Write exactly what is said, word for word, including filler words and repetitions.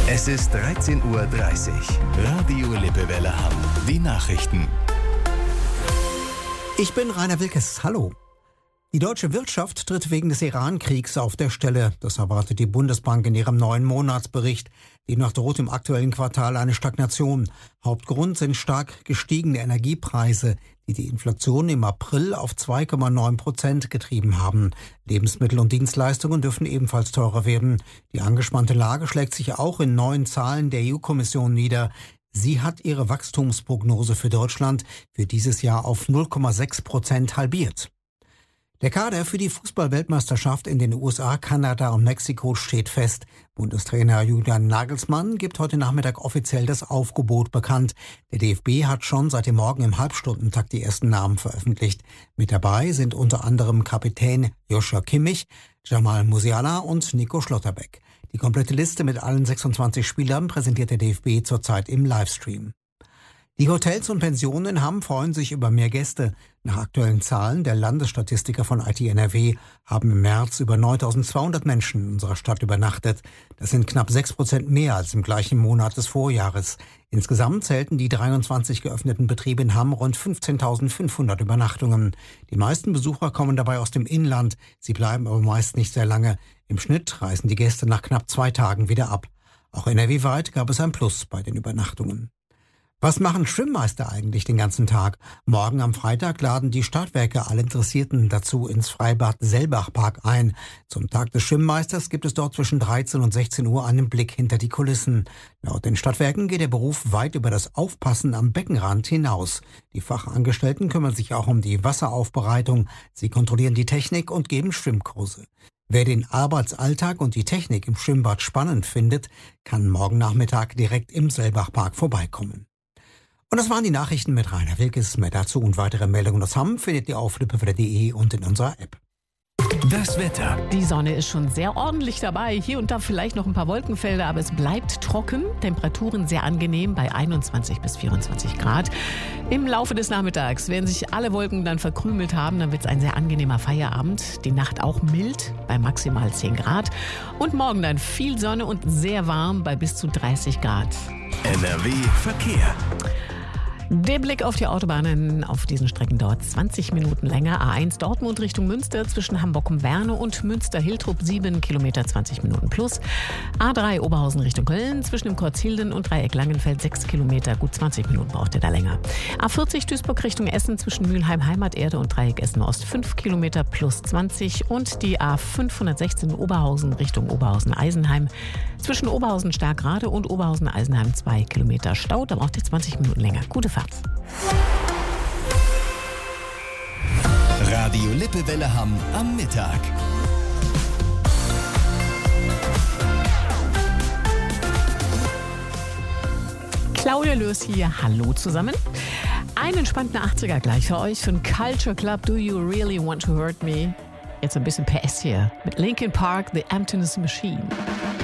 Es ist dreizehn Uhr dreißig. Radio Lippewelle Hamm. Die Nachrichten. Ich bin Rainer Wilkes. Hallo. Die deutsche Wirtschaft tritt wegen des Iran-Kriegs auf der Stelle. Das erwartet die Bundesbank in ihrem neuen Monatsbericht. Demnach droht im aktuellen Quartal eine Stagnation. Hauptgrund sind stark gestiegene Energiepreise, die die Inflation im April auf zwei Komma neun Prozent getrieben haben. Lebensmittel und Dienstleistungen dürfen ebenfalls teurer werden. Die angespannte Lage schlägt sich auch in neuen Zahlen der E U-Kommission nieder. Sie hat ihre Wachstumsprognose für Deutschland für dieses Jahr auf null Komma sechs Prozent halbiert. Der Kader für die Fußball-Weltmeisterschaft in den U S A, Kanada und Mexiko steht fest. Bundestrainer Julian Nagelsmann gibt heute Nachmittag offiziell das Aufgebot bekannt. Der D F B hat schon seit dem Morgen im Halbstundentakt die ersten Namen veröffentlicht. Mit dabei sind unter anderem Kapitän Joshua Kimmich, Jamal Musiala und Nico Schlotterbeck. Die komplette Liste mit allen sechsundzwanzig Spielern präsentiert der D F B zurzeit im Livestream. Die Hotels und Pensionen in Hamm freuen sich über mehr Gäste. Nach aktuellen Zahlen der Landesstatistiker von I T N R W haben im März über neuntausendzweihundert Menschen in unserer Stadt übernachtet. Das sind knapp sechs Prozent mehr als im gleichen Monat des Vorjahres. Insgesamt zählten die dreiundzwanzig geöffneten Betriebe in Hamm rund fünfzehntausendfünfhundert Übernachtungen. Die meisten Besucher kommen dabei aus dem Inland. Sie bleiben aber meist nicht sehr lange. Im Schnitt reisen die Gäste nach knapp zwei Tagen wieder ab. Auch N R W-weit gab es ein Plus bei den Übernachtungen. Was machen Schwimmmeister eigentlich den ganzen Tag? Morgen am Freitag laden die Stadtwerke alle Interessierten dazu ins Freibad Selbachpark ein. Zum Tag des Schwimmmeisters gibt es dort zwischen dreizehn und sechzehn Uhr einen Blick hinter die Kulissen. Laut den Stadtwerken geht der Beruf weit über das Aufpassen am Beckenrand hinaus. Die Fachangestellten kümmern sich auch um die Wasseraufbereitung. Sie kontrollieren die Technik und geben Schwimmkurse. Wer den Arbeitsalltag und die Technik im Schwimmbad spannend findet, kann morgen Nachmittag direkt im Selbachpark vorbeikommen. Und das waren die Nachrichten mit Rainer Wilkes. Mehr dazu und weitere Meldungen aus Hamm findet ihr auf lippewelle punkt de und in unserer App. Das Wetter. Die Sonne ist schon sehr ordentlich dabei. Hier und da vielleicht noch ein paar Wolkenfelder, aber es bleibt trocken. Temperaturen sehr angenehm bei einundzwanzig bis vierundzwanzig Grad. Im Laufe des Nachmittags werden sich alle Wolken dann verkrümelt haben. Dann wird es ein sehr angenehmer Feierabend. Die Nacht auch mild bei maximal zehn Grad. Und morgen dann viel Sonne und sehr warm bei bis zu dreißig Grad. N R W Verkehr. Der Blick auf die Autobahnen auf diesen Strecken dauert zwanzig Minuten länger. A eins Dortmund Richtung Münster zwischen Hamburg und Werne und Münster-Hiltrup sieben Kilometer zwanzig Minuten plus. A drei Oberhausen Richtung Köln zwischen dem Kurzhilden und Dreieck Langenfeld sechs Kilometer, gut zwanzig Minuten braucht ihr da länger. A vierzig Duisburg Richtung Essen zwischen Mülheim Heimaterde und Dreieck Essen Ost fünf Kilometer plus zwanzig und die A fünfhundertsechzehn Oberhausen Richtung Oberhausen-Eisenheim zwischen Oberhausen-Starkrade und Oberhausen-Eisenheim zwei Kilometer Stau, da braucht ihr zwanzig Minuten länger. Gute Fahrt. Radio Lippewelle Hamm am Mittag. Claudia Lörs hier, hallo zusammen. Einen entspannten achtziger gleich für euch von Culture Club, Do You Really Want to Hurt Me? Jetzt ein bisschen P S hier mit Linkin Park, The Emptiness Machine.